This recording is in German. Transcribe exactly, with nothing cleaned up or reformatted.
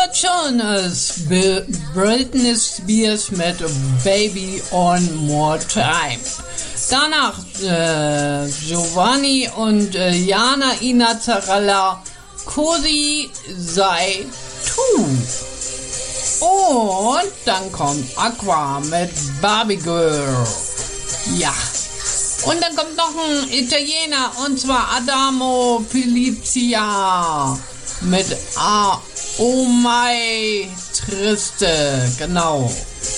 George Jonas, Bi- Britney Spears mit Baby One More Time. Danach äh, Giovanni und äh, Jana Inazzarella, Cosi sei tu. Und dann kommt Aqua mit Barbie Girl. Ja. Und dann kommt noch ein Italiener, und zwar Adamo Filipzia mit A Oh My Triste. Genau.